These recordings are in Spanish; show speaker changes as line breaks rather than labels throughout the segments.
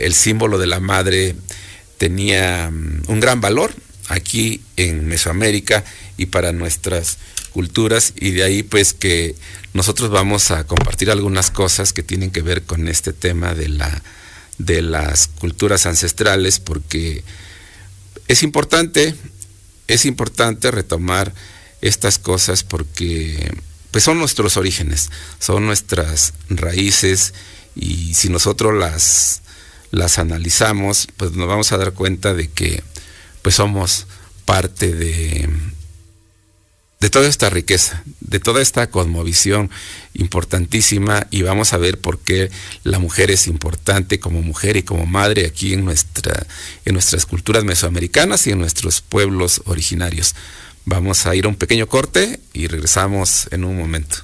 el símbolo de la madre tenía un gran valor aquí en Mesoamérica y para nuestras culturas, y de ahí pues que nosotros vamos a compartir algunas cosas que tienen que ver con este tema de las culturas ancestrales, porque es importante retomar estas cosas porque pues son nuestros orígenes, son nuestras raíces, y si nosotros las analizamos, pues nos vamos a dar cuenta de que pues somos parte de toda esta riqueza, de toda esta cosmovisión importantísima, y vamos a ver por qué la mujer es importante como mujer y como madre aquí en nuestras culturas mesoamericanas y en nuestros pueblos originarios. Vamos a ir a un pequeño corte y regresamos en un momento.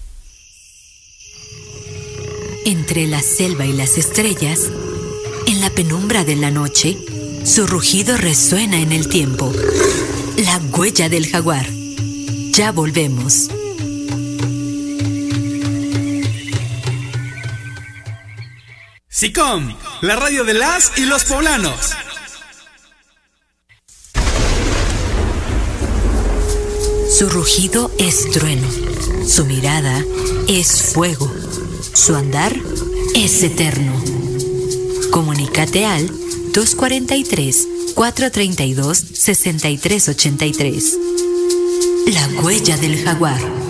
Entre la selva y las estrellas, en la penumbra de la noche, su rugido resuena en el tiempo. La huella del jaguar. Ya volvemos.
SICOM, la radio de las y los poblanos.
Su rugido es trueno, su mirada es fuego, su andar es eterno. Comunícate al 243-432-6383. La huella del jaguar.